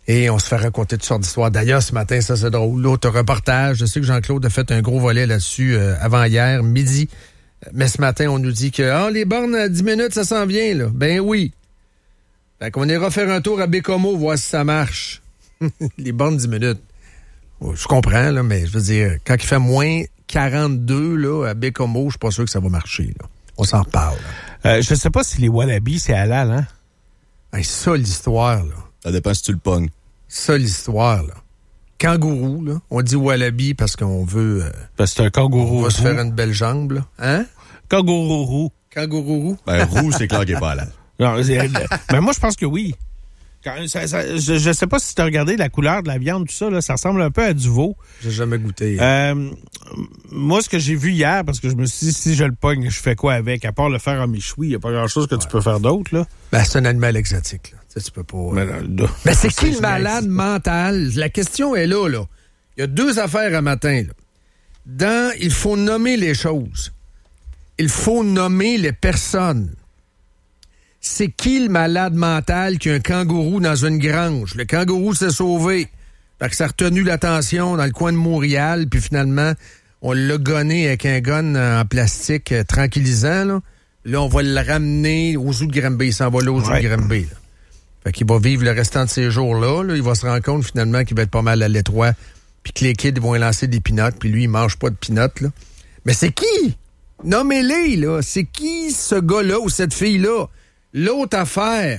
Et on se fait raconter toutes sortes d'histoires. D'ailleurs, ce matin, ça c'est drôle. L'autre reportage, je sais que Jean-Claude a fait un gros volet là-dessus avant-hier, midi. Mais ce matin, on nous dit que les bornes à 10 minutes, ça s'en vient, là. Ben oui. Fait qu'on ira faire un tour à Bécomo, voir si ça marche. Les bornes 10 minutes. Je comprends, là, mais je veux dire, quand il fait moins 42 là, à Bécomo, je suis pas sûr que ça va marcher. Là. On s'en reparle. Je sais pas si les Wallabies, c'est halal, hein? Hey, ça, l'histoire, là. Ça dépend si tu le pognes. Ça, l'histoire, là. Kangourou, là. On dit Wallaby parce qu'on veut... parce que c'est un kangourou. On va se faire une belle jambe, là. Hein? Kangourou. Kangourou? Ben, roux, c'est clair qu'il est pas halal. Non, mais moi, je pense que oui. Je sais pas si tu as regardé la couleur de la viande, tout ça, là, ça ressemble un peu à du veau. J'ai jamais goûté. Moi, ce que j'ai vu hier, parce que je me suis dit, si je le pogne, je fais quoi avec? À part le faire en méchoui, il n'y a pas grand-chose que tu peux faire d'autre, là. Ben, c'est un animal exotique, là. Tu peux pas... Mais c'est qui le malade mental? La question est là, là. Il y a 2 affaires à matin, là. Il faut nommer les choses. Il faut nommer les personnes. C'est qui le malade mental qui a un kangourou dans une grange? Le kangourou s'est sauvé. Fait que ça a retenu l'attention dans le coin de Montréal, puis finalement, on l'a gonné avec un gun en plastique tranquillisant, là. Là, on va le ramener aux Zoos de Granby. Il s'en va là aux Zoos de Granby, là. Fait qu'il va vivre le restant de ces jours-là. Là. Il va se rendre compte finalement qu'il va être pas mal à l'étroit, puis que les kids vont lui lancer des pinottes, puis lui, il mange pas de pinottes, là. Mais c'est qui? Nommez-les, là. C'est qui ce gars-là ou cette fille-là? L'autre affaire,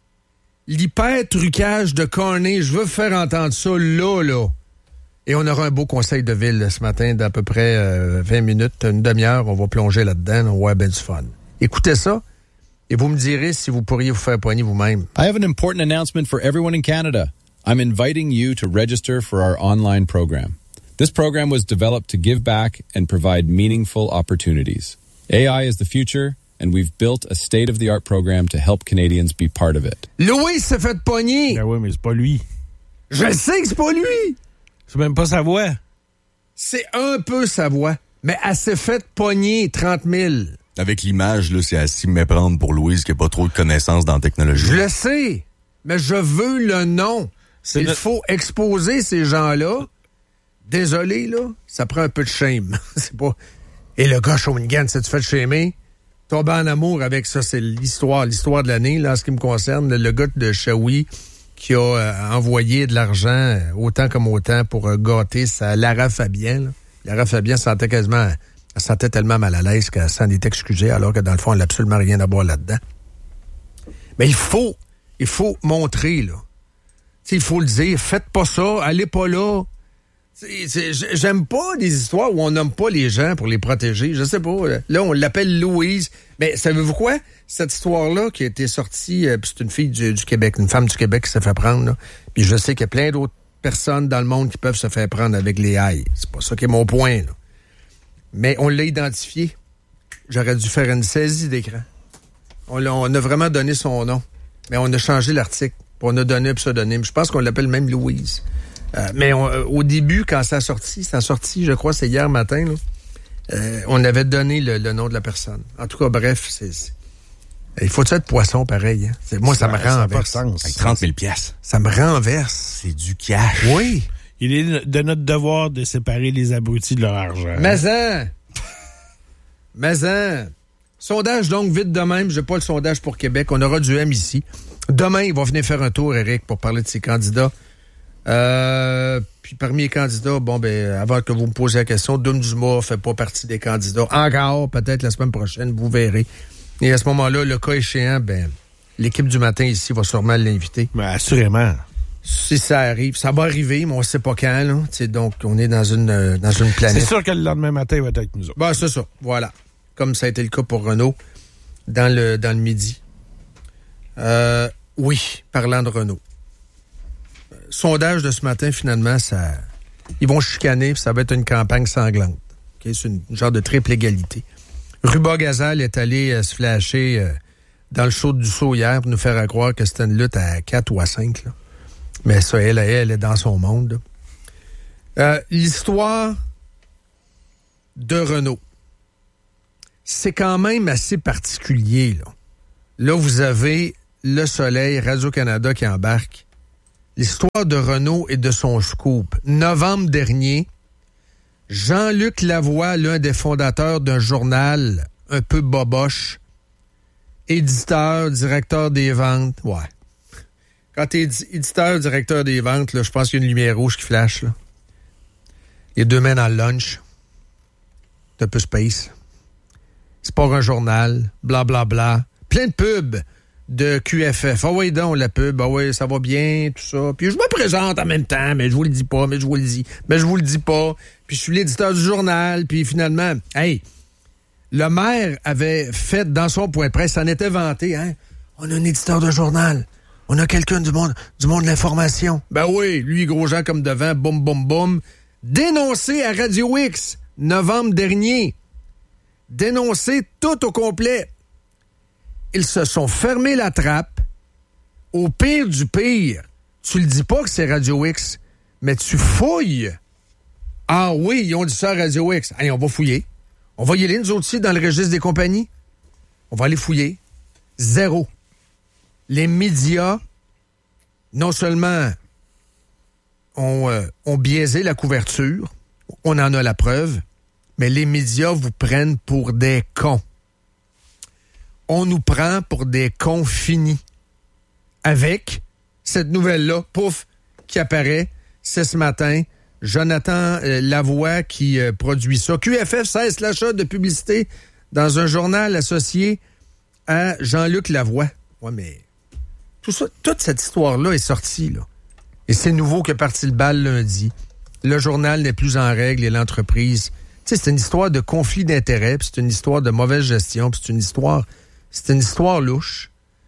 l'hyper-trucage de Carney, je veux faire entendre ça là. Et on aura un beau conseil de ville ce matin d'à peu près 20 minutes, une demi-heure, on va plonger là-dedans, on va avoir ben du fun. Écoutez ça, et vous me direz si vous pourriez vous faire poigner vous-même. I have an important announcement for everyone in Canada. I'm inviting you to register for our online program. This program was developed to give back and provide meaningful opportunities. AI is the future, and we've built a state-of-the-art program to help Canadians be part of it. Louis s'est fait pogner. Ben oui, mais c'est pas lui. Je sais que c'est pas lui. C'est même pas sa voix. C'est un peu sa voix, mais elle s'est fait pogner 30 000. Avec l'image, là, c'est à s'y méprendre pour Louise qui n'a pas trop de connaissances dans la technologie. Je le sais, mais je veux le nom. Il faut exposer ces gens-là. Désolé, là, ça prend un peu de shame. C'est pas... Et le gars Shawinigan, s'est-tu fait shamer? Tomber en amour avec ça, c'est l'histoire de l'année, là, en ce qui me concerne. Le gars de Shawi qui a envoyé de l'argent, autant comme autant, pour gâter sa Lara Fabian. Là. Lara Fabian elle sentait tellement mal à l'aise qu'elle s'en est excusée, alors que dans le fond, elle n'a absolument rien à voir là-dedans. Mais il faut montrer, là. T'sais, il faut le dire, faites pas ça, allez pas là. J'aime pas des histoires où on nomme pas les gens pour les protéger. Je sais pas. Là, on l'appelle Louise. Mais savez-vous quoi? Cette histoire-là qui a été sortie, c'est une fille du Québec, une femme du Québec qui s'est fait prendre. Là. Puis je sais qu'il y a plein d'autres personnes dans le monde qui peuvent se faire prendre avec les hailles. C'est pas ça qui est mon point. Là. Mais on l'a identifié. J'aurais dû faire une saisie d'écran. On a vraiment donné son nom. Mais on a changé l'article. On a donné un pseudonyme. Je pense qu'on l'appelle même Louise. Mais au début, quand ça a sorti, je crois, c'est hier matin, là, on avait donné le nom de la personne. En tout cas, bref, il faut être poisson pareil. Hein? Moi, ça me renverse. Avec 30 000 piastres. Ça me renverse. C'est du cash. Oui. Il est de notre devoir de séparer les abrutis de leur argent. Mais sondage donc vite de même. J'ai pas le sondage pour Québec. On aura du M ici. Demain, il va venir faire un tour, Eric, pour parler de ses candidats. Puis parmi les candidats, avant que vous me posiez la question, Doom Dumas fait pas partie des candidats. Encore, peut-être la semaine prochaine, vous verrez. Et à ce moment-là, le cas échéant, l'équipe du matin ici va sûrement l'inviter. Mais assurément. Si ça arrive, ça va arriver, mais on sait pas quand, là. T'sais, donc, on est dans une planète. C'est sûr que le lendemain matin, il va être avec nous autres. C'est ça, voilà. Comme ça a été le cas pour Renault dans le midi. Oui, parlant de Renault. Sondage de ce matin, finalement, ils vont chicaner, puis ça va être une campagne sanglante. Okay? C'est une genre de triple égalité. Ruba Gazal est allé se flasher dans le show du saut hier pour nous faire croire que c'était une lutte à 4 ou à 5. Là. Mais ça, elle est dans son monde. L'histoire de Renault, c'est quand même assez particulier. Là, vous avez Le Soleil, Radio-Canada qui embarque. l'histoire de Renault et de son scoop. Novembre dernier, Jean-Luc Lavoie, l'un des fondateurs d'un journal un peu boboche, éditeur, directeur des ventes, ouais. Quand t'es éditeur, directeur des ventes, là, je pense qu'il y a une lumière rouge qui flash, là. Il y a 2 mains dans le lunch. C'est un peu space. C'est pas un journal, blablabla. Bla, bla. Plein de pubs de QFF. Ah oui, donc, la pub. Ah oui, ça va bien, tout ça. Puis je me présente en même temps, mais je vous le dis pas, mais je vous le dis. Mais je vous le dis pas. Puis je suis l'éditeur du journal. Puis finalement, hey, le maire avait fait dans son point de presse, ça en était vanté, hein. On a un éditeur de journal. On a quelqu'un du monde de l'information. Ben oui, lui, gros Jean comme devant, boum, boum, boum. Dénoncé à Radio X, novembre dernier. Dénoncé tout au complet. Ils se sont fermés la trappe. Au pire du pire, tu le dis pas que c'est Radio X, mais tu fouilles. Ah oui, ils ont dit ça à Radio X. Allez, on va fouiller. On va y aller, nous autres aussi, dans le registre des compagnies. On va aller fouiller. 0. Les médias, non seulement ont biaisé la couverture, on en a la preuve, mais les médias vous prennent pour des cons. On nous prend pour des cons finis. Avec cette nouvelle-là, pouf, qui apparaît, c'est ce matin. Jonathan Lavoie qui produit ça. QFF cesse l'achat de publicité dans un journal associé à Jean-Luc Lavoie. Ouais, mais tout ça, toute cette histoire-là est sortie, là. Et c'est nouveau que parti le bal lundi. Le journal n'est plus en règle et l'entreprise... Tu sais, c'est une histoire de conflit d'intérêts, puis c'est une histoire de mauvaise gestion, puis c'est une histoire louche.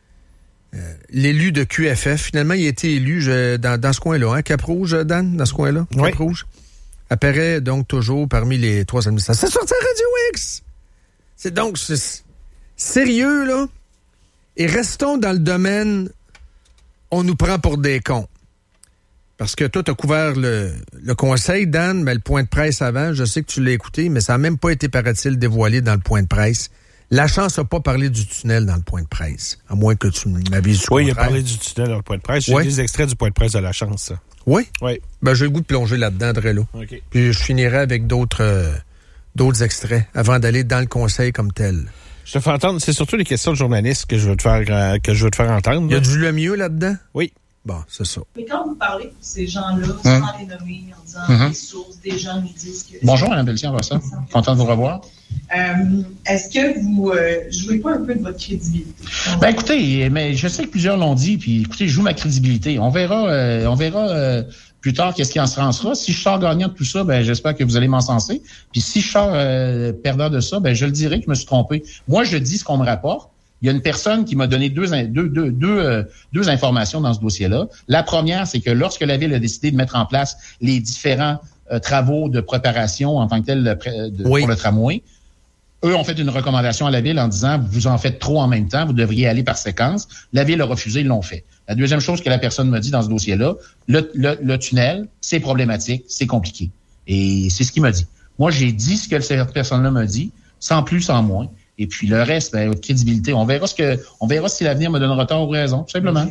L'élu de QFF, finalement, il a été élu dans ce coin-là, hein? Cap-Rouge, Dan, dans ce coin-là? Oui. Cap-Rouge. Apparaît donc toujours parmi les 3 administrateurs. C'est sorti à Radio X! C'est donc sérieux, là. Et restons dans le domaine on nous prend pour des cons. Parce que toi, tu as couvert le conseil, Dan, mais le point de presse avant, je sais que tu l'as écouté, mais ça n'a même pas été, paraît-il, dévoilé dans le point de presse. La chance n'a pas parlé du tunnel dans le point de presse, à moins que tu m'avises sur Oui, il a parlé du tunnel dans le point de presse. J'ai des extraits du point de presse de la chance, ça. Oui? Oui. Ben, j'ai le goût de plonger là-dedans, Drello. OK. Puis je finirai avec d'autres extraits avant d'aller dans le conseil comme tel. Je te fais entendre, c'est surtout les questions de journalistes que je veux te faire entendre. Il y a du Lemieux là-dedans? Oui. Bon, c'est ça. Mais quand vous parlez de ces gens-là, sans les nommer, en disant des sources, des gens nous disent que... Bonjour, Mme Pelletier, on va ça. Content de vous revoir. Est-ce que vous jouez pas un peu de votre crédibilité? Ben écoutez, mais je sais que plusieurs l'ont dit, puis écoutez, je joue ma crédibilité. On verra plus tard qu'est-ce qui en sera. Si je sors gagnant de tout ça, ben j'espère que vous allez m'encenser. Puis si je sors perdant de ça, ben je le dirai que je me suis trompé. Moi, je dis ce qu'on me rapporte. Il y a une personne qui m'a donné deux informations dans ce dossier-là. La première, c'est que lorsque la Ville a décidé de mettre en place les différents travaux de préparation en tant que tel pour le tramway, eux ont fait une recommandation à la Ville en disant « Vous en faites trop en même temps, vous devriez aller par séquence ». La Ville a refusé, ils l'ont fait. La deuxième chose que la personne m'a dit dans ce dossier-là, le tunnel, c'est problématique, c'est compliqué. Et c'est ce qu'il m'a dit. Moi, j'ai dit ce que cette personne-là m'a dit, sans plus, sans moins. Et puis le reste, ben, votre crédibilité, on verra si l'avenir me donnera tort ou raison, tout simplement.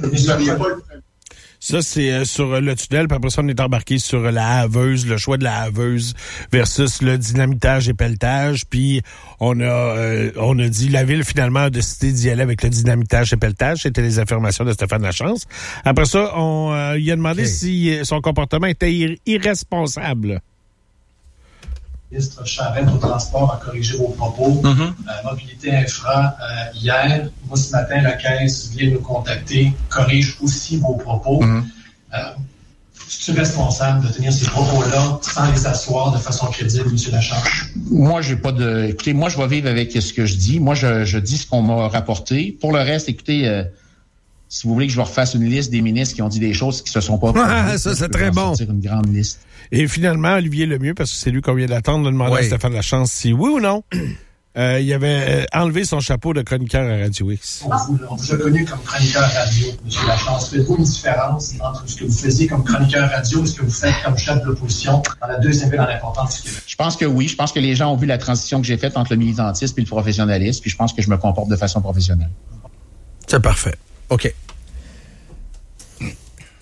Ça, c'est sur le tunnel, puis après ça, on est embarqué sur la haveuse, le choix de la haveuse versus le dynamitage et pelletage. Puis on a dit, la Ville, finalement, a décidé d'y aller avec le dynamitage et pelletage. C'était les affirmations de Stéphane Lachance. Après ça, il a demandé si son comportement était irresponsable. Le ministre Charette au transport a corrigé vos propos. Mobilité infra, hier, moi ce matin, la Caisse vient nous contacter, corrige aussi vos propos. Es-tu responsable de tenir ces propos-là sans les asseoir de façon crédible, M. Lachance? Moi, j'ai pas de... Écoutez, moi, je vais vivre avec ce que je dis. Moi, je dis ce qu'on m'a rapporté. Pour le reste, écoutez... si vous voulez que je vous refasse une liste des ministres qui ont dit des choses qui se sont pas produites, ça, c'est très bon. Une grande liste. Et finalement, Olivier Lemieux, parce que c'est lui qu'on vient d'attendre, de demander à Stéphane Lachance si oui ou non, il avait enlevé son chapeau de chroniqueur à Radio X. On vous a connu comme chroniqueur radio, M. Lachance. Faites-vous une différence entre ce que vous faisiez comme chroniqueur radio et ce que vous faites comme chef de l'opposition dans la deuxième ville en importance du Québec? Je pense que oui. Je pense que les gens ont vu la transition que j'ai faite entre le militantisme et le professionnalisme, puis je pense que je me comporte de façon professionnelle. C'est parfait. OK.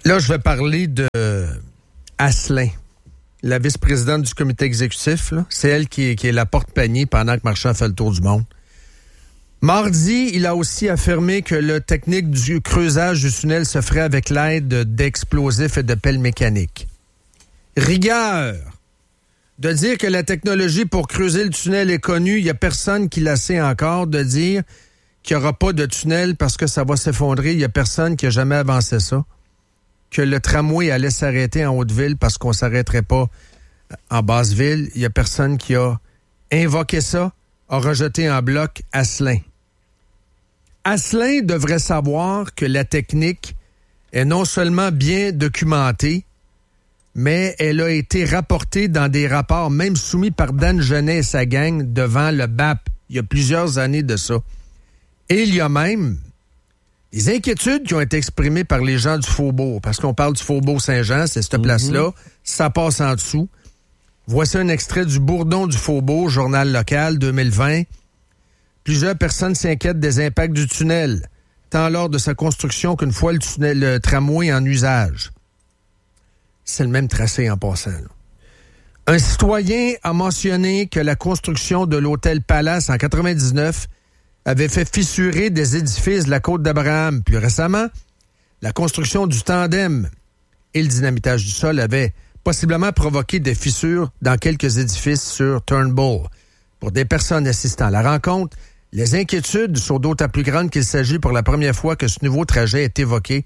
Là, je vais parler de Asselin, la vice-présidente du comité exécutif. Là. C'est elle qui est la porte-panier pendant que Marchand fait le tour du monde. Mardi, il a aussi affirmé que la technique du creusage du tunnel se ferait avec l'aide d'explosifs et de pelles mécaniques. Rigueur! De dire que la technologie pour creuser le tunnel est connue, il n'y a personne qui la sait encore. De dire qu'il n'y aura pas de tunnel parce que ça va s'effondrer, il n'y a personne qui a jamais avancé ça. Que le tramway allait s'arrêter en Haute-Ville parce qu'on ne s'arrêterait pas en Basse-Ville, il n'y a personne qui a invoqué ça, a rejeté en bloc Asselin. Asselin devrait savoir que la technique est non seulement bien documentée, mais elle a été rapportée dans des rapports, même soumis par Dan Genet et sa gang, devant le BAP. Il y a plusieurs années de ça. Et il y a même des inquiétudes qui ont été exprimées par les gens du Faubourg, parce qu'on parle du Faubourg Saint-Jean, c'est cette place-là, ça passe en dessous. Voici un extrait du Bourdon du Faubourg, journal local, 2020. Plusieurs personnes s'inquiètent des impacts du tunnel, tant lors de sa construction qu'une fois le tramway en usage. C'est le même tracé en passant. Là. Un citoyen a mentionné que la construction de l'hôtel Palace en 99 avait fait fissurer des édifices de la Côte d'Abraham. Plus récemment, la construction du tandem et le dynamitage du sol avaient possiblement provoqué des fissures dans quelques édifices sur Turnbull. Pour des personnes assistant à la rencontre, les inquiétudes sont d'autant plus grandes qu'il s'agit pour la première fois que ce nouveau trajet est évoqué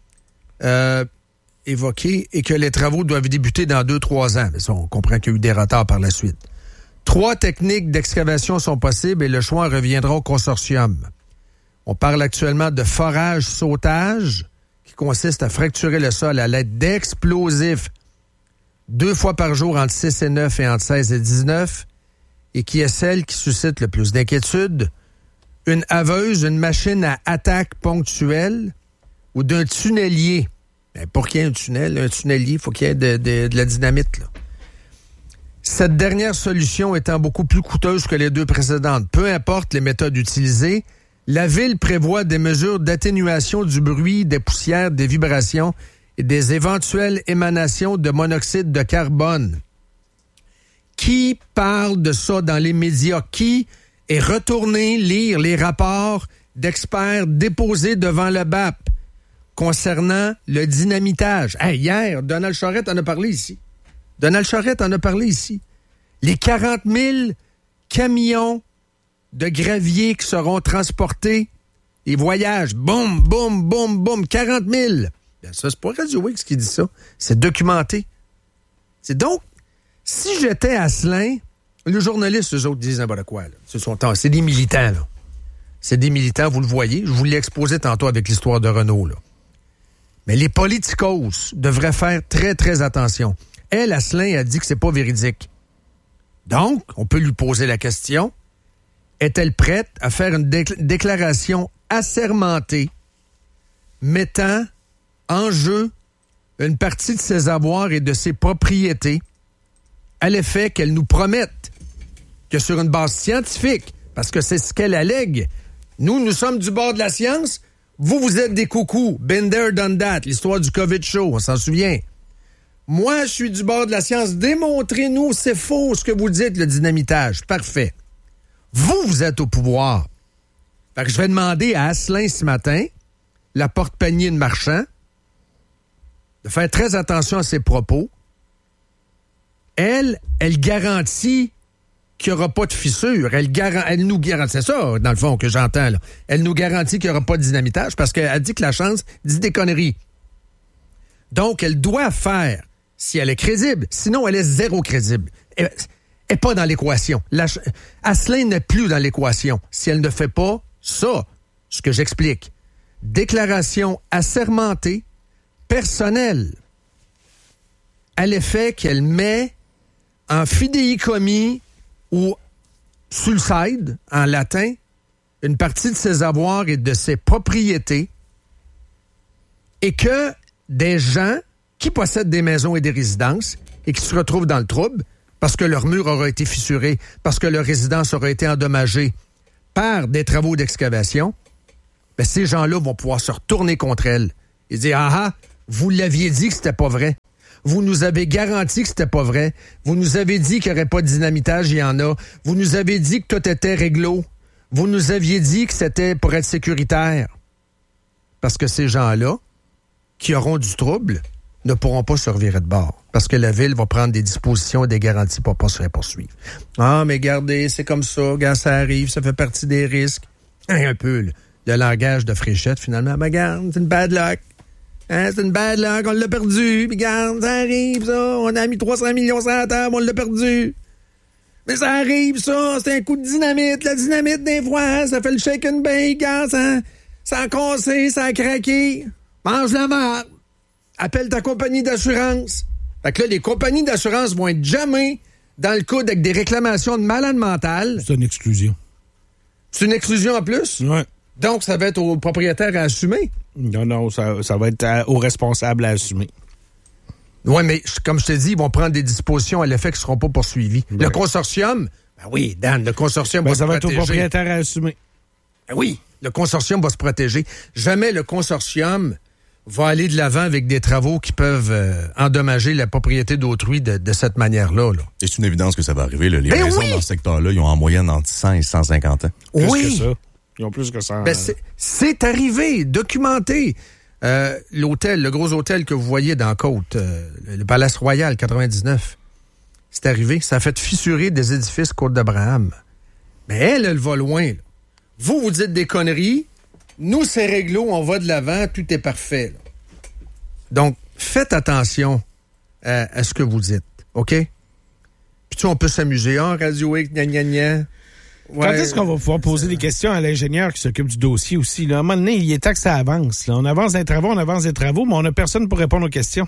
et que les travaux doivent débuter dans 2-3 ans. Mais ça, on comprend qu'il y a eu des retards par la suite. 3 techniques d'excavation sont possibles et le choix reviendra au consortium. On parle actuellement de forage-sautage, qui consiste à fracturer le sol à l'aide d'explosifs 2 fois par jour entre 6 et 9 et entre 16 et 19, et qui est celle qui suscite le plus d'inquiétude. Une haveuse, une machine à attaque ponctuelle ou d'un tunnelier. Ben, pour qu'il y ait un tunnelier, il faut qu'il y ait de la dynamite, là. Cette dernière solution étant beaucoup plus coûteuse que les 2 précédentes. Peu importe les méthodes utilisées, la Ville prévoit des mesures d'atténuation du bruit, des poussières, des vibrations et des éventuelles émanations de monoxyde de carbone. Qui parle de ça dans les médias? Qui est retourné lire les rapports d'experts déposés devant le BAP concernant le dynamitage? Hey, hier, Donald Charette en a parlé ici. Les 40 000 camions de gravier qui seront transportés, les voyages, boum, boum, boum, boum, 40 000. Bien, ça, c'est pas Radio X qui dit ça. C'est documenté. C'est donc, si j'étais Asselin, les journalistes, eux autres, disent n'importe quoi. Là. C'est des militants, là. C'est des militants, vous le voyez. Je vous l'ai exposé tantôt avec l'histoire de Renault, là. Mais les politicos devraient faire très, très attention. Elle, Asselin, a dit que c'est pas véridique. Donc, on peut lui poser la question, est-elle prête à faire une déclaration assermentée mettant en jeu une partie de ses avoirs et de ses propriétés à l'effet qu'elle nous promette que sur une base scientifique, parce que c'est ce qu'elle allègue, nous sommes du bord de la science, vous êtes des coucous, been there, done that, l'histoire du COVID show, on s'en souvient. Moi, je suis du bord de la science. Démontrez-nous, c'est faux ce que vous dites, le dynamitage. Parfait. Vous êtes au pouvoir. Fait que je vais demander à Asselin ce matin, la porte-panier de Marchand, de faire très attention à ses propos. Elle garantit qu'il n'y aura pas de fissure. Elle nous garantit, c'est ça, dans le fond, que j'entends, là. Elle nous garantit qu'il n'y aura pas de dynamitage parce qu'elle dit que la chance dit des conneries. Donc, elle doit faire, si elle est crédible, sinon elle est zéro crédible. Elle n'est pas dans l'équation. Asselin n'est plus dans l'équation si elle ne fait pas ça, ce que j'explique. Déclaration assermentée, personnelle, à l'effet qu'elle met en fidéicommis ou sulcide, en latin, une partie de ses avoirs et de ses propriétés, et que des gens qui possèdent des maisons et des résidences et qui se retrouvent dans le trouble parce que leur mur aura été fissuré, parce que leur résidence aura été endommagée par des travaux d'excavation, ben ces gens-là vont pouvoir se retourner contre elle et dire « Ah, Vous l'aviez dit que c'était pas vrai. Vous nous avez garanti que c'était pas vrai. Vous nous avez dit qu'il n'y aurait pas de dynamitage, il y en a. Vous nous avez dit que tout était réglo. Vous nous aviez dit que c'était pour être sécuritaire. Parce que ces gens-là, qui auront du trouble, ne pourront pas se revirer de bord. Parce que la Ville va prendre des dispositions et des garanties pour pas se faire poursuivre. Ah, mais regardez, c'est comme ça, regarde, ça arrive, ça fait partie des risques. Un peu, le langage de Fréchette, finalement. Mais regarde, c'est une bad luck. Hein, c'est une bad luck, on l'a perdu. Puis regarde, ça arrive, ça. On a mis 300 millions sur la table, on l'a perdu. Mais ça arrive, ça. C'est un coup de dynamite. La dynamite, des fois, ça fait le shake and bake. Hein, ça a cassé, ça a craqué. Mange la marde. Appelle ta compagnie d'assurance. Fait que là, les compagnies d'assurance vont être jamais dans le coude avec des réclamations de malade mental. C'est une exclusion. C'est une exclusion en plus? Oui. Donc, ça va être au propriétaire à assumer? Non, ça va être aux responsables à assumer. Oui, mais comme je te dis, ils vont prendre des dispositions à l'effet qui ne seront pas poursuivis. Oui. Le consortium, ben oui, Dan, le consortium va se protéger. Ça va être au propriétaire à assumer. Ben oui, le consortium va se protéger. Jamais le consortium va aller de l'avant avec des travaux qui peuvent endommager la propriété d'autrui de cette manière-là. Là. Et c'est une évidence que ça va arriver. Là. Les ben maisons oui! dans ce secteur-là, ils ont en moyenne entre 100 et 150 ans. Plus oui! que ça. Ils ont plus que ça. Ben c'est arrivé, documenté. Le gros hôtel que vous voyez dans la côte, le Palace Royal 99, c'est arrivé. Ça a fait fissurer des édifices Côte d'Abraham. Mais elle va loin. Là. Vous dites des conneries. Nous, c'est réglo, on va de l'avant, tout est parfait. Là. Donc, faites attention à ce que vous dites, OK? Puis tu on peut s'amuser. Radio X, gna gna gna. Ouais, quand est-ce qu'on va pouvoir poser des questions à l'ingénieur qui s'occupe du dossier aussi? Là? À un moment donné, il est temps que ça avance. Là. On avance des travaux, mais on n'a personne pour répondre aux questions.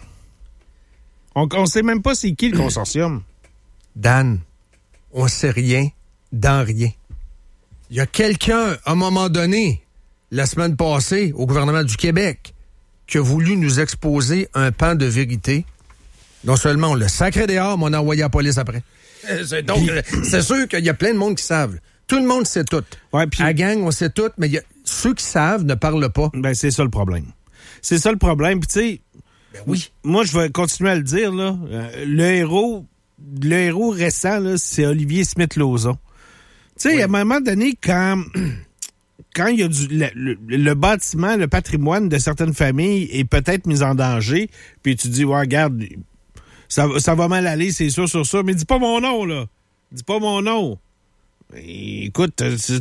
On ne sait même pas c'est qui le consortium. Dan, on sait rien dans rien. Il y a quelqu'un, à un moment donné, la semaine passée, au gouvernement du Québec, qui a voulu nous exposer un pan de vérité. Non seulement on le sacré dehors, mais on a envoyé la police après. Donc, c'est sûr qu'il y a plein de monde qui savent. Tout le monde sait tout. Ouais, puis... À la gang, on sait tout, mais ceux qui savent ne parlent pas. Ben, c'est ça le problème. C'est ça le problème. Puis, tu sais, ben oui. Moi, je vais continuer à le dire, là. Le héros récent, là, c'est Olivier Smith-Lauzon. Tu sais, à un moment donné, quand il y a le bâtiment, le patrimoine de certaines familles est peut-être mis en danger, puis tu dis, ouais, regarde, ça va mal aller, c'est sûr, sur ça, mais dis pas mon nom, là. Dis pas mon nom. Écoute,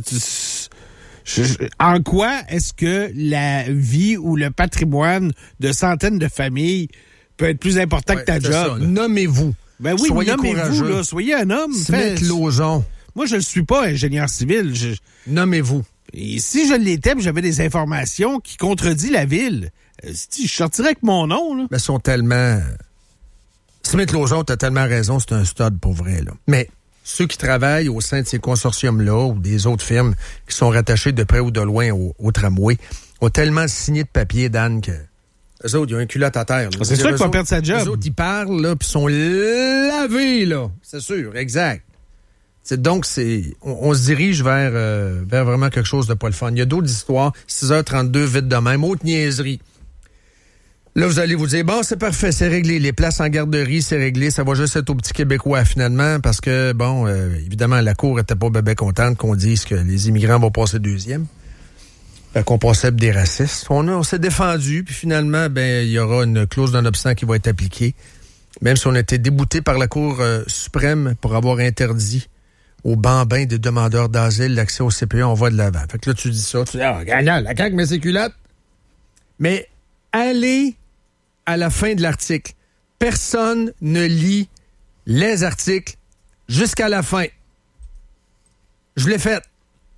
en quoi est-ce que la vie ou le patrimoine de centaines de familles peut être plus important que ta job? Ça. Nommez-vous. Ben oui, nommez-vous, là. Soyez un homme. Smith-Lauzon. Moi, je ne suis pas ingénieur civil. Nommez-vous. Et si je l'étais, j'avais des informations qui contredisent la ville, je sortirais avec mon nom, là. Mais ils sont tellement... Smith-Lauzon, t'as tellement raison, c'est un stud pour vrai, là. Mais ceux qui travaillent au sein de ces consortiums-là ou des autres firmes qui sont rattachées de près ou de loin au tramway ont tellement signé de papier, Dan, que eux autres, ils ont un culotte à terre. Là. C'est sûr qu'ils vont perdre sa job. Les autres, ils parlent, là, puis sont lavés, là. C'est sûr, exact. Donc, on se dirige vers vraiment quelque chose de pas le fun. Il y a d'autres histoires. 6h32, vite de même. Autre niaiserie. Là, vous allez vous dire, bon, c'est parfait, c'est réglé. Les places en garderie, c'est réglé. Ça va juste être aux petits Québécois, finalement, parce que, bon, évidemment, la Cour était pas bébé contente qu'on dise que les immigrants vont passer deuxième. Qu'on procède des racistes. On s'est défendu, puis finalement, il y aura une clause non-obstant qui va être appliquée. Même si on a été débouté par la Cour suprême pour avoir interdit aux bambins des demandeurs d'asile l'accès au CPE, on va de l'avant. Fait que là, tu dis ça, tu dis, gagnant, la CAQ met ses culottes. Mais allez à la fin de l'article. Personne ne lit les articles jusqu'à la fin. Je l'ai fait.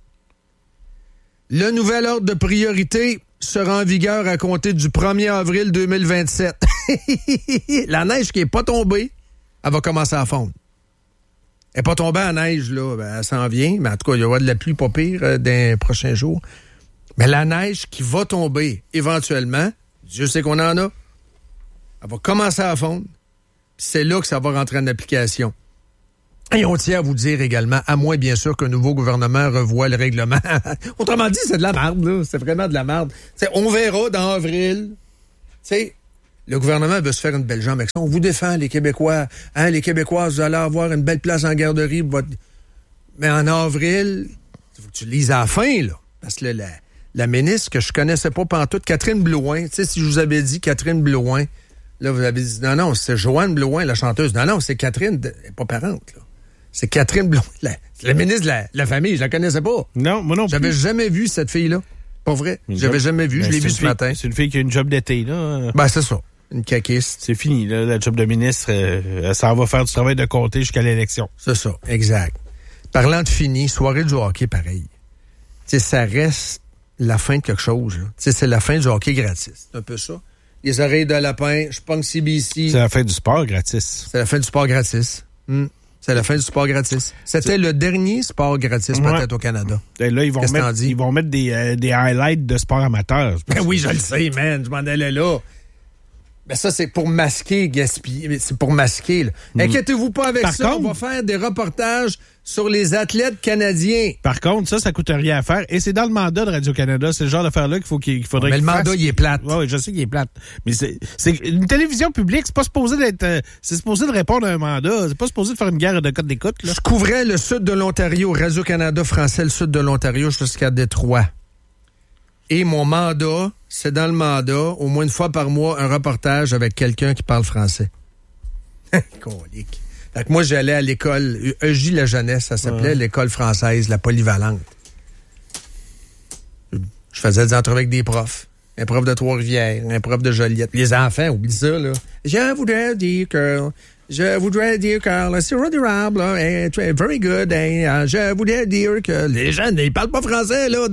Le nouvel ordre de priorité sera en vigueur à compter du 1er avril 2027. La neige qui n'est pas tombée, elle va commencer à fondre. Elle n'est pas tombée en neige, là, elle s'en vient, mais en tout cas, il y aura de la pluie pas pire dans les prochains jours. Mais la neige qui va tomber éventuellement, Dieu sait qu'on en a, elle va commencer à fondre, puis c'est là que ça va rentrer en application. Et on tient à vous dire également, à moins bien sûr qu'un nouveau gouvernement revoie le règlement. Autrement dit, c'est de la merde, là. C'est vraiment de la merde. T'sais, on verra dans avril. T'sais, Le gouvernement veut se faire une belle jambe avec ça. On vous défend, les Québécois. Hein, les Québécois, vous allez avoir une belle place en garderie. Mais en avril, il faut que tu lises à la fin, là. Parce que la ministre que je connaissais pas pantoute, Catherine Blouin, tu sais, si je vous avais dit Catherine Blouin, là, vous avez dit, non, c'est Joanne Blouin, la chanteuse. Non, c'est Catherine, elle n'est pas parente, là. C'est Catherine Blouin, la ministre de la famille, je la connaissais pas. Non, moi non plus. J'avais jamais vu cette fille-là. Pas vrai. J'avais jamais vu, je l'ai vue ce matin. C'est une fille qui a une job d'été, là. Ben, c'est ça. Une caquiste. C'est fini, là, la job de ministre. Ça va faire du travail de comté jusqu'à l'élection. C'est ça, exact. Parlant de fini, soirée du hockey, pareil. Tu sais, ça reste la fin de quelque chose, là. Tu sais, c'est la fin du hockey gratis. C'est un peu ça. Les oreilles de lapin, je pogne CBC. C'est la fin du sport gratis. C'est la fin du sport gratis. C'est la fin du sport gratis. C'était le dernier sport gratis, peut-être, au Canada. Et là, ils vont mettre des highlights de sport amateur. Ben oui, je le sais, man. Je m'en allais là. Ben ça, c'est pour masquer, gaspiller. C'est pour masquer, là. Inquiétez-vous pas avec ça. On va faire des reportages sur les athlètes canadiens. Par contre, ça coûte rien à faire. Et c'est dans le mandat de Radio-Canada. C'est le genre d'affaire-là qu'il faudrait mais le mandat, il est plate. Oui, je sais qu'il est plate. Mais c'est une télévision publique, c'est pas supposé d'être... c'est supposé de répondre à un mandat. C'est pas supposé de faire une guerre de code d'écoute, là. Je couvrais le sud de l'Ontario, Radio-Canada français, le sud de l'Ontario jusqu'à Détroit. Et mon mandat, c'est dans le mandat, au moins une fois par mois, un reportage avec quelqu'un qui parle français. Colique. Fait que moi, j'allais à l'école, EJ La Jeunesse, ça s'appelait, l'école française, la polyvalente. Je faisais des entrevues avec des profs. Un prof de Trois-Rivières, un prof de Joliette. Les enfants, oublie ça, là. Je voudrais dire que c'est redorable, very good. Je voudrais dire que les jeunes, ils parlent pas français, là,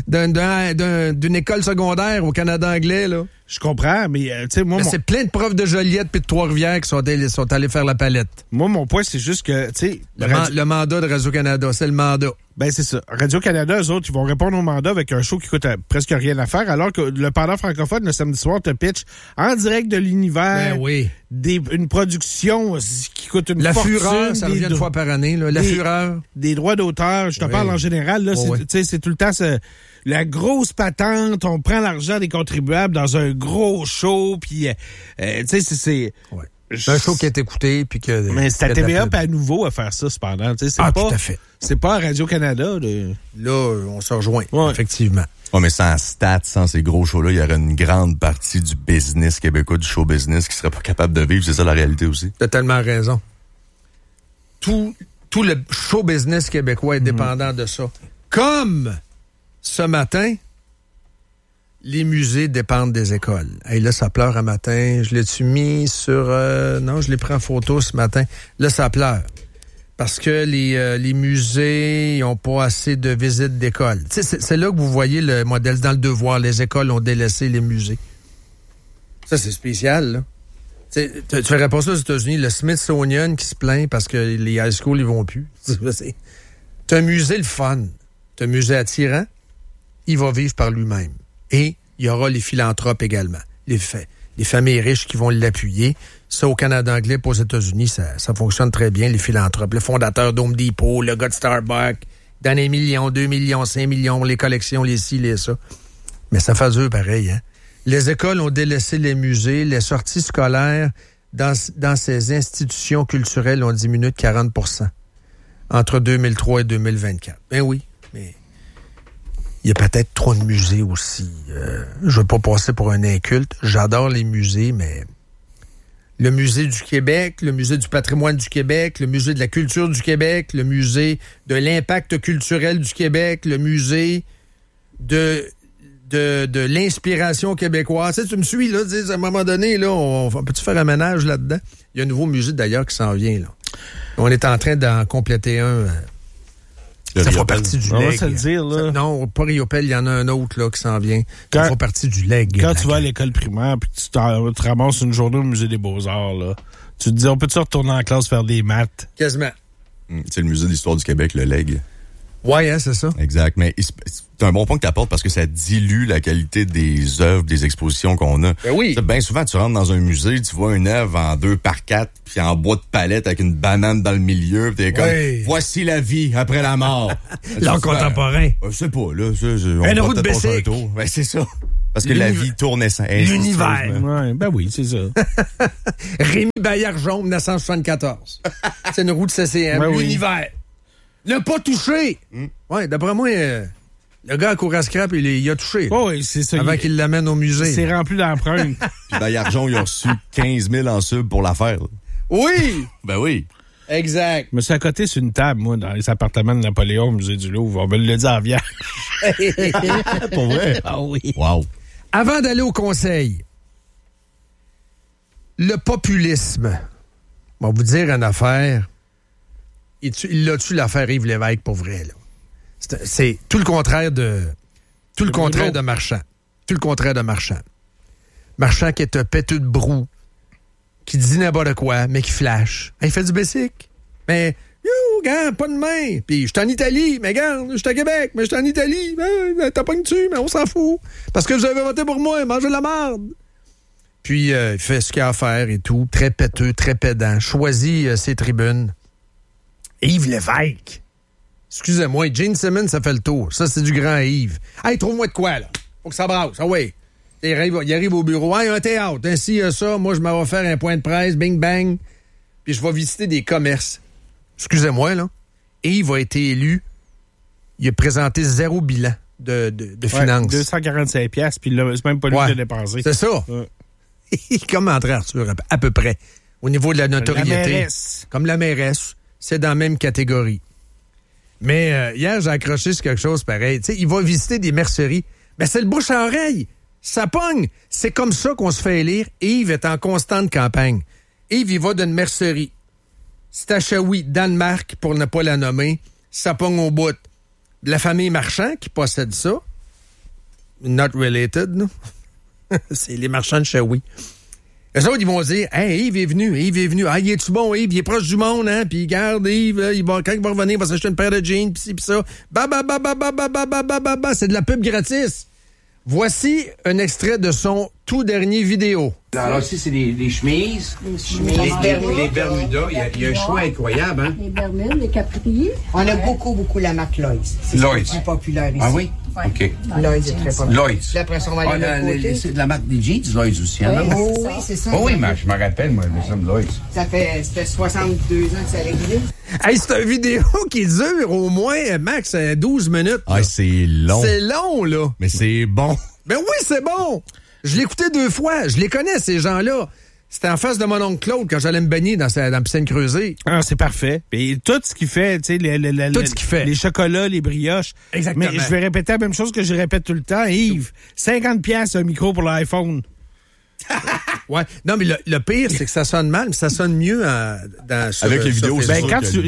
d'une école secondaire au Canada anglais, là. Je comprends, mais tu sais, moi... c'est plein de profs de Joliette puis de Trois-Rivières qui sont allés faire la palette. Moi, mon point, c'est juste que, tu sais... Le mandat de Radio-Canada, c'est le mandat. Ben, c'est ça. Radio-Canada, eux autres, ils vont répondre au mandat avec un show qui coûte presque rien à faire, alors que le pendant francophone, le samedi soir, te pitch en direct de l'univers. Ben oui. Une production qui coûte une fortune. La Fureur, ça revient une fois par année, là. La Fureur. Des droits d'auteur, je te parle en général, là. C'est tout le temps la grosse patente, on prend l'argent des contribuables dans un gros show, puis, tu sais, c'est... Ouais. C'est un show qui est écouté, puis que... Mais c'est à TVA à nouveau à faire ça, cependant. Tu sais, tout à fait. C'est pas à Radio-Canada. Là, on se rejoint, effectivement. Oh, mais sans stats, sans ces gros shows-là, il y aurait une grande partie du business québécois, du show business, qui serait pas capable de vivre. C'est ça la réalité aussi. T'as tellement raison. Tout le show business québécois est dépendant de ça. Comme ce matin, les musées dépendent des écoles. Hey, là, ça pleure un matin. Je l'ai-tu mis sur... non, je l'ai pris en photo ce matin. Là, ça pleure. Parce que les musées n'ont pas assez de visites d'école. C'est là que vous voyez le modèle. Dans le Devoir, les écoles ont délaissé les musées. Ça, c'est spécial, là. Tu verrais pas ça aux États-Unis. Le Smithsonian qui se plaint parce que les high schools, ils vont plus. C'est un musée le fun. C'est un musée attirant. Il va vivre par lui-même. Et il y aura les philanthropes également. Les familles riches qui vont l'appuyer. Ça, au Canada anglais, pas aux États-Unis, ça fonctionne très bien, les philanthropes. Le fondateur d'Home Depot, le gars de Starbucks, donne 1 million, 2 millions, 5 millions, les collections, les ci, les ça. Mais ça fait eux pareil, hein. Les écoles ont délaissé les musées. Les sorties scolaires dans ces institutions culturelles ont diminué de 40% entre 2003 et 2024. Ben oui, mais... Il y a peut-être trop de musées aussi. Je veux pas passer pour un inculte. J'adore les musées, mais le musée du Québec, le musée du patrimoine du Québec, le musée de la culture du Québec, le musée de l'impact culturel du Québec, le musée de l'inspiration québécoise. Tu sais, tu me suis, là, à un moment donné, là, on peut-tu faire un ménage là-dedans? Il y a un nouveau musée, d'ailleurs, qui s'en vient, là. On est en train d'en compléter un... Ça fait partie du leg. On va se le dire, là. Non, pas Riopelle, il y en a un autre là qui s'en vient. Ça fait partie du leg. Quand tu vas à l'école primaire puis tu te ramasses une journée au musée des Beaux-Arts, là, tu te dis, on peut-tu retourner en classe faire des maths? Quasiment. C'est le musée d'histoire du Québec, le leg. Ouais, hein, c'est ça. Exact. Mais c'est un bon point que tu apportes parce que ça dilue la qualité des œuvres, des expositions qu'on a. Ben oui. Bien souvent, tu rentres dans un musée, tu vois une œuvre en 2x4 puis en bois de palette avec une banane dans le milieu, puis t'es comme, voici la vie après la mort. L'art contemporain. Je sais pas, là. Un roue de bicycle. Ben, c'est ça. Parce que la vie tourne sans l'univers. Ouais, ben oui, c'est ça. Rémi Bayard-Jean, 1974. C'est une roue de CCM. Ben l'univers. Ne pas toucher. Ouais, d'après moi, le gars à cour à scrap, il a touché. Oh, oui, c'est ça. Avant qu'il l'amène au musée. C'est rempli d'empreintes. Puis Bayard-Jean, il a reçu 15 000 en sub pour l'affaire. Oui! Ben oui. Exact. Je me suis à côté sur une table, moi, dans les appartements de Napoléon au musée du Louvre. On me l'a dit en vierge. Pour vrai? Ah oui. Wow. Avant d'aller au conseil, le populisme. On va vous dire une affaire. Il l'a-tu l'affaire Yves Lévesque pour vrai, là? C'est tout le contraire de. Tout le contraire de Marchand. Tout le contraire de Marchand. Marchand qui est un péteux de brou, qui dit n'importe quoi, mais qui flash. Il fait du basic. Mais, gars, pas de main. Puis, je suis en Italie, mais regarde, je suis à Québec, mais je suis en Italie. T'as pas une dessus, mais on s'en fout. Parce que vous avez voté pour moi, mangez de la marde. Puis, il fait ce qu'il a à faire et tout. Très péteux, très pédant. Choisit ses tribunes. Yves Lévesque. Excusez-moi, Gene Simmons, ça fait le tour. Ça, c'est du grand Yves. Hey, trouve-moi de quoi, là? Faut que ça brasse. Ah oui. Il arrive au bureau. Hey, un théâtre. Ainsi, ça, moi, je m'en vais faire un point de presse. Bing, bang. Puis je vais visiter des commerces. Excusez-moi, là. Yves a été élu. Il a présenté 0 bilan de finances. 245 piastres, puis c'est même pas lui qui l'a dépensé. C'est ça. Comme André Arthur, à peu près. Au niveau de la notoriété. La mairesse. Comme la mairesse. C'est dans la même catégorie. Mais hier, j'ai accroché sur quelque chose pareil. Tu sais, il va visiter des merceries. Ben, c'est le bouche à oreille. Ça pogne. C'est comme ça qu'on se fait élire. Yves est en constante campagne. Yves, il va d'une mercerie. C'est à Shawi, Danemark, pour ne pas la nommer. Ça pogne au bout. La famille Marchand qui possède ça. Not related, non? C'est les marchands de Shawi. Eux autres, ils vont dire, hey, Yves est venu. Ah, il est-tu bon, Yves? Il est proche du monde, hein? Puis, garde, Yves, quand il va revenir, il va s'acheter une paire de jeans, pis ci, pis ça. C'est de la pub gratis. Voici un extrait de son tout dernier vidéo. Alors, ici, c'est les chemises. Les Bermudas. Il y a un choix incroyable, hein? Les Bermudes, les Capri. On a beaucoup la marque Lloyds. C'est plus populaire ici. Ah oui? OK. Lloyds est très populaire. Lloyds. Puis après, on va aller c'est de la marque des jeans, Lloyds aussi, hein? Oui, c'est ça. Oh oui, mais je me rappelle, moi, nous sommes Lloyds. Ça fait 62 ans que ça a existé. Hey, c'est une vidéo qui dure au moins, max, 12 minutes. Ah, c'est long. C'est long, là. Mais c'est bon. Ben oui, c'est bon. Je l'ai écouté 2 fois. Je les connais, ces gens-là. C'était en face de mon oncle Claude quand j'allais me baigner dans la piscine creusée. Ah, c'est parfait. Et tout ce qu'il fait, tu sais, tout ce qu'il fait. Les chocolats, les brioches. Exactement. Mais je vais répéter la même chose que je répète tout le temps. Yves, 50 piastres un micro pour l'iPhone. Ouais. Non, mais le pire, c'est que ça sonne mal, mais ça sonne mieux avec les vidéos. Ben,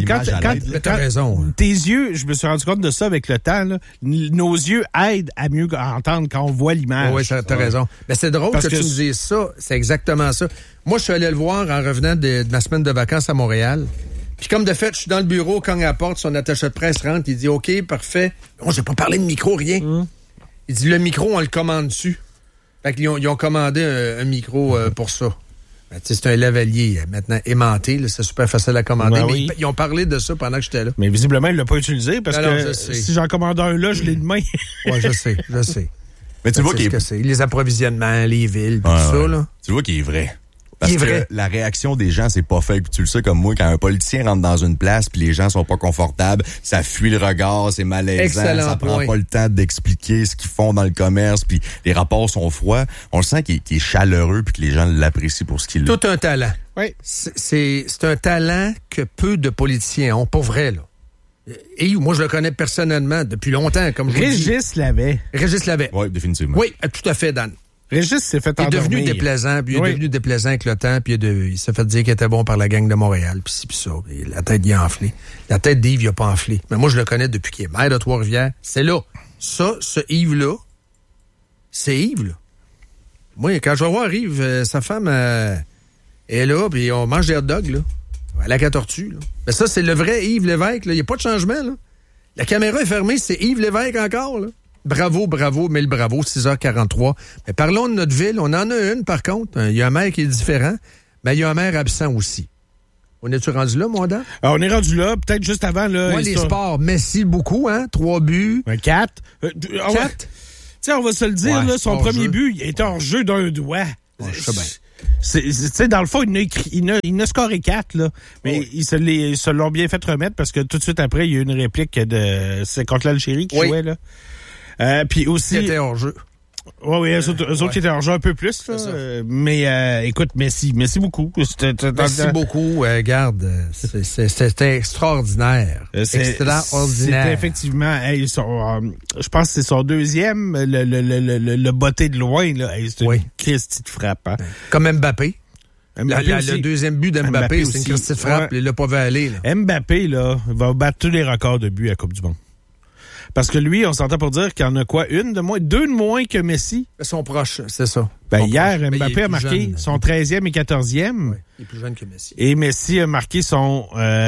quand raison. Tes yeux, je me suis rendu compte de ça avec le temps, là, nos yeux aident à mieux entendre quand on voit l'image. Oui, t'as raison. Mais c'est drôle que tu me dises ça. C'est exactement ça. Moi, je suis allé le voir en revenant de ma semaine de vacances à Montréal. Puis comme de fait, je suis dans le bureau, cogne à la porte, son attaché de presse rentre, il dit « OK, parfait. » Bon, j'ai pas parlé de micro, rien. Il dit « Le micro, on le commande dessus. » Fait qu'ils ont commandé un micro pour ça. Ben, c'est un lavalier maintenant aimanté. Là, c'est super facile à commander. Oui. Mais ils ont parlé de ça pendant que j'étais là. Mais visiblement, il l'a pas utilisé parce que si j'en commande un là, je l'ai demain. Oui, je sais. Mais tu vois qu'il est... Les approvisionnements, les villes, tout ça. Là. Tu vois qu'il est vrai. Parce que la réaction des gens, c'est pas fait. Puis tu le sais comme moi, quand un politicien rentre dans une place puis les gens sont pas confortables, ça fuit le regard, c'est malaisant, excellent ça prend pas le temps d'expliquer ce qu'ils font dans le commerce, puis les rapports sont froids. On le sent qu'il est chaleureux puis que les gens l'apprécient pour ce qu'il est. Tout un talent. Oui. C'est un talent que peu de politiciens ont, pas vrai, là. Et moi, je le connais personnellement depuis longtemps, comme je vous dis. Régis l'avait. Oui, définitivement. Oui, tout à fait, Dan. Régis s'est fait endormir. Il est devenu déplaisant, puis il est devenu déplaisant avec le temps, puis il s'est fait dire qu'il était bon par la gang de Montréal, puis ci, puis ça. Puis la tête, il a enflé. La tête d'Yves, il a pas enflé. Mais moi, je le connais depuis qu'il est maire de Trois-Rivières. C'est là. Ça, ce Yves-là, c'est Yves, là. Moi, quand je vais voir Yves, sa femme est là, puis on mange des hot dogs, là. À la tortue, là. Mais ça, c'est le vrai Yves Lévesque, là. Il n'y a pas de changement, là. La caméra est fermée, c'est Yves Lévesque encore, là. Bravo, mille bravo, 6h43. Mais parlons de notre ville. On en a une, par contre. Il y a un maire qui est différent, mais il y a un maire absent aussi. On est-tu rendu là, mon Dan? On est rendu là, peut-être juste avant. Là, les sports. Messi, beaucoup, hein? 3 buts. 4. 4? Tu sais, on va se le dire, là, son premier but, il était hors jeu d'un doigt. Ouais, je sais bien. Tu sais, dans le fond, il a scoré 4, là. Mais ils se l'ont bien fait remettre parce que tout de suite après, il y a eu une réplique c'est contre l'Algérie qui jouait, là. Puis aussi. Il était hors jeu. Oui, eux autres qui étaient hors jeu un peu plus, là. Mais écoute, merci beaucoup. Merci beaucoup. Garde, c'était extraordinaire. Extraordinaire. C'était effectivement, je pense que c'est son deuxième, le botté de loin, là. C'est une Christie de frappe. Hein. Comme Mbappé. Le deuxième but d'Mbappé, c'est une Christie de frappe. Il l'a pas vu aller. Là. Mbappé, là, va battre tous les records de buts à la Coupe du Monde. Parce que lui, on s'entend pour dire qu'il y en a quoi? Deux de moins que Messi? Ils sont proches, c'est ça. Hier, Mbappé a marqué son 13e et 14e. Oui, il est plus jeune que Messi. Et Messi a marqué son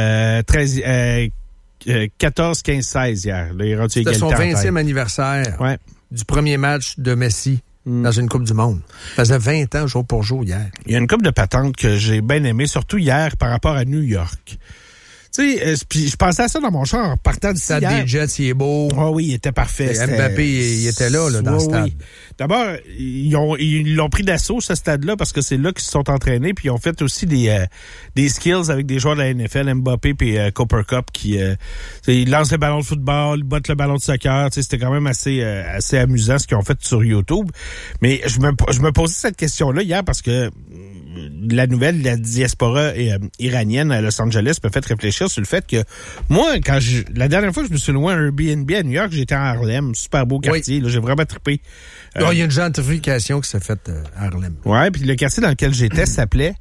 14, 15, 16 hier. Là, il est rendu C'était son 20e anniversaire du premier match de Messi dans une Coupe du Monde. Ça faisait 20 ans jour pour jour hier. Il y a une coupe de patentes que j'ai bien aimée, surtout hier par rapport à New York. Tu sais, puis je pensais à ça dans mon char en partant du stade. Le stade des Jets, il est beau. Oh oui, il était parfait. Mbappé, il était là dans le stade. Oui. D'abord, ils l'ont pris d'assaut, ce stade-là, parce que c'est là qu'ils se sont entraînés, puis ils ont fait aussi des skills avec des joueurs de la NFL, Mbappé et Cooper Cup, qui ils lancent le ballon de football, ils bottent le ballon de soccer. Tu sais, c'était quand même assez amusant ce qu'ils ont fait sur YouTube. Mais je me posais cette question-là hier parce que la nouvelle de la diaspora iranienne à Los Angeles me fait réfléchir sur le fait que moi, la dernière fois que je me suis loué un Airbnb à New York, j'étais à Harlem, super beau quartier, là, j'ai vraiment trippé. Il y a une gentrification qui s'est faite à Harlem. Ouais, puis le quartier dans lequel j'étais s'appelait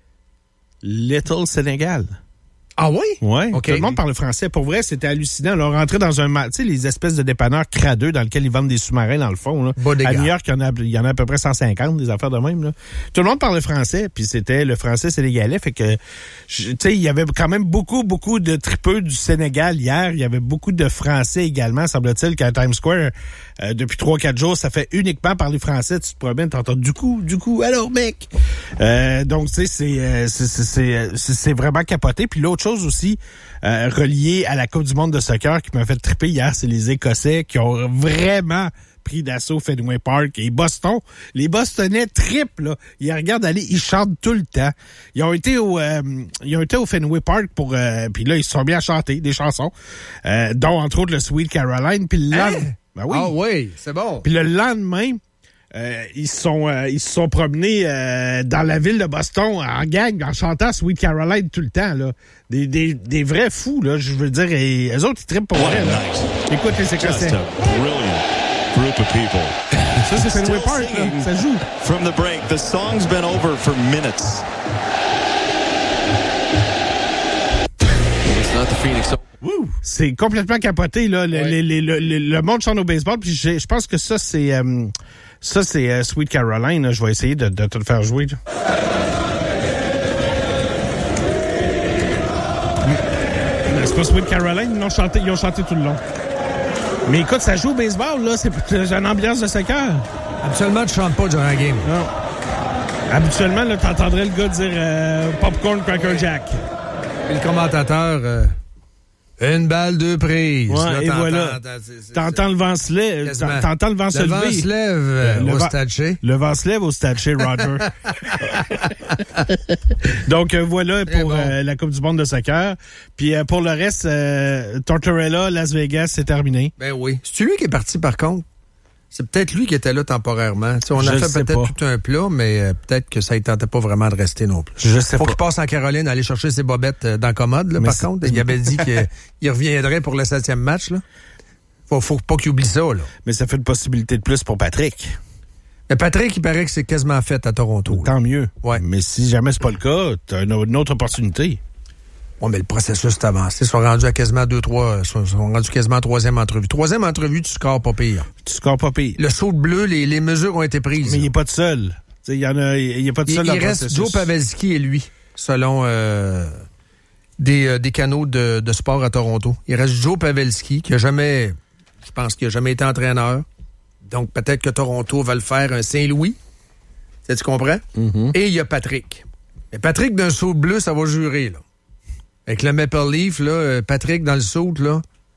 Little Sénégal. Ah oui? Oui, okay. Tout le monde parle français. Pour vrai, c'était hallucinant. Là, on rentrait dans tu sais, les espèces de dépanneurs cradeux dans lesquels ils vendent des sous-marins dans le fond. Là. À New York, il y en a à peu près 150, des affaires de même. Là. Tout le monde parlait français, puis c'était le français sénégalais. Fait que, tu sais, il y avait quand même beaucoup de tripeux du Sénégal hier. Il y avait beaucoup de Français également. Semble-t-il qu'à Times Square, depuis 3-4 jours, ça fait uniquement parler français. Tu te promènes, t'entends du coup, alors mec! Donc, tu sais, c'est vraiment capoté. Puis l'autre chose aussi, reliée à la Coupe du monde de soccer qui m'a fait triper hier, c'est les Écossais qui ont vraiment pris d'assaut Fenway Park. Et Boston, les Bostonnais trippent, là. Ils regardent aller, ils chantent tout le temps. Ils ont été au Fenway Park pour, puis là, ils se sont bien à chanter des chansons, dont entre autres le Sweet Caroline. Puis le lendemain, ben oui. Ah oui, c'est bon. Puis le lendemain, ils se sont promenés dans la ville de Boston en gang, en chantant Sweet Caroline tout le temps, là. Des vrais fous, là, je veux dire. Et eux autres, ils trippent pour vrai, là. Écoute les Écossais. Group of people. Ça, c'est Fenway Park, là. Ça joue. From the break, the song's been over for minutes. It's not the Phoenix. C'est complètement capoté, là. Le monde chante au baseball, puis je pense que ça, c'est Sweet Caroline, là. Je vais essayer de te le faire jouer, là. C'est pas Sweet Caroline, ils ont chanté tout le long. Mais écoute, ça joue au baseball, là. C'est une ambiance de soccer. Habituellement, tu chantes pas durant la game. Non. Habituellement, là, t'entendrais le gars dire Popcorn Cracker Jack. Et le commentateur... Une balle, deux prises. Ouais, là, et voilà. T'entends le vent se lever. T'entends le vent se lever. Le vent se lève au Stade Chez. Le vent se lève au Stade Chez, Roger. Donc, voilà pour la Coupe du monde de soccer. Puis pour le reste, Tortorella, Las Vegas, c'est terminé. Ben oui. C'est lui qui est parti, par contre? C'est peut-être lui qui était là temporairement. T'sais, on a fait peut-être tout un plat, mais peut-être que ça ne tentait pas vraiment de rester non plus. Je sais Faut qu'il passe en Caroline, aller chercher ses bobettes dans la commode, là, par contre. Il avait dit qu'il reviendrait pour le 7e match. Là. Faut pas qu'il oublie ça. Là. Mais ça fait une possibilité de plus pour Patrick. Mais Patrick, il paraît que c'est quasiment fait à Toronto. Tant mieux. Ouais. Mais si jamais c'est pas le cas, t'as une autre opportunité. Oui, mais le processus est avancé. Ils sont rendus à quasiment 2-3. Ils sont rendus quasiment 3e entrevue. 3e entrevue, tu scores pas pire. Tu scores pas pire. Le saut de bleu, les mesures ont été prises. Mais il n'est pas tout seul. Il est pas tout seul dans le processus. Il reste Joe Pavelski et lui, selon des canaux de sport à Toronto. Il reste Joe Pavelski, qui a jamais, je pense qu'il a jamais été entraîneur. Donc, peut-être que Toronto va le faire un Saint-Louis. Tu comprends? Mm-hmm. Et il y a Patrick. Mais Patrick, d'un saut de bleu, ça va jurer, là. Avec le Maple Leaf, là, Patrick dans le saut, là,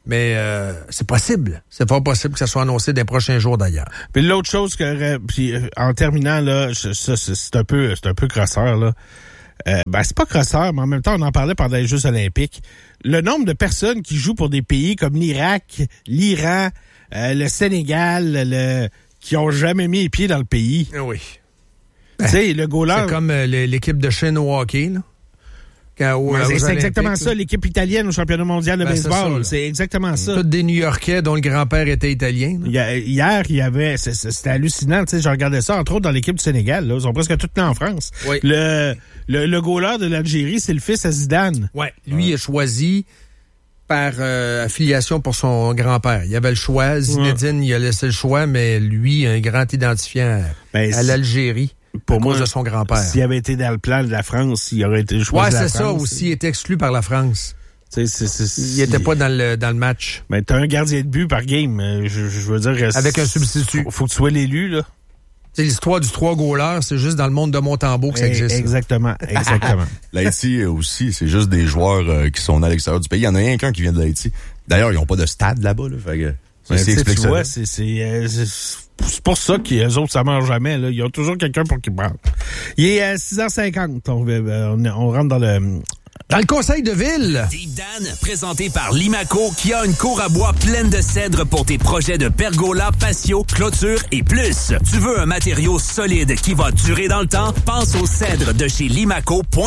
Mais c'est possible. C'est pas possible que ça soit annoncé dans les prochains jours, d'ailleurs. Puis l'autre chose que... en terminant, là, c'est un peu crosseur, là. C'est pas crosseur, mais en même temps, on en parlait pendant les Jeux olympiques. Le nombre de personnes qui jouent pour des pays comme l'Irak, l'Iran, le Sénégal, qui ont jamais mis les pieds dans le pays. Oui. Tu sais, le goaler... C'est comme l'équipe de Chine au hockey, là. C'est exactement ça, l'équipe italienne au championnat mondial de baseball. C'est exactement ça. Tous des New-Yorkais dont le grand-père était italien. Hier, il y avait... C'était hallucinant, tu sais, je regardais ça, entre autres, dans l'équipe du Sénégal. Là, ils sont presque tous nés en France. Oui. Le goaler de l'Algérie, c'est le fils à Zidane. Ouais. Lui, il a choisi par affiliation pour son grand-père. Il y avait le choix. Zinedine, il a laissé le choix, mais lui, un grand identifiant à l'Algérie. Pour moi, de son grand-père. S'il avait été dans le plan de la France, il aurait été choisi de la France. Ouais, c'est ça aussi. Il était exclu par la France. Il était pas dans le match. Mais t'as un gardien de but par game. Je veux dire... Avec un substitut. Faut que tu sois l'élu, là. C'est l'histoire du 3 goalers, c'est juste dans le monde de Montembeau que ça existe. Exactement. L'Haïti aussi, c'est juste des joueurs qui sont à l'extérieur du pays. Il y en a rien qu'un qui vient de l'Haïti. D'ailleurs, ils n'ont pas de stade là-bas. Là, fait que, ça explique ça. C'est pour ça qu'eux autres, ça marche jamais. Là. Ils ont toujours quelqu'un pour qu'ils parlent. Il est 6h50. On rentre dans le... Dans le conseil de ville. Deep Dan, présenté par Limaco, qui a une cour à bois pleine de cèdre pour tes projets de pergola, patio, clôture et plus. Tu veux un matériau solide qui va durer dans le temps? Pense au cèdre de chez Limaco.